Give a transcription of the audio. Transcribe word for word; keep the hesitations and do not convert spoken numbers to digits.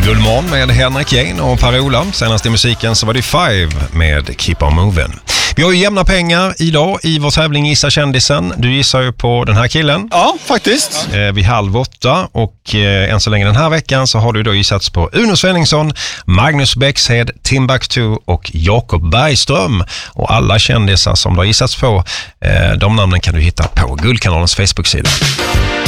Guldmorgon med Henrik Jane och Per-Ola. Senast i musiken så var det Five med Keep On Moving. Vi har ju jämna pengar idag i vår tävling Gissa kändisen. Du gissar ju på den här killen. Ja, faktiskt. Eh, vid halv åtta och eh, än så länge den här veckan så har du då gissats på Uno Svenningsson, Magnus Bexhed, Timbuktu och Jakob Bergström. Och alla kändisar som du har gissats på, eh, de namnen kan du hitta på Guldkanalens Facebook-sida.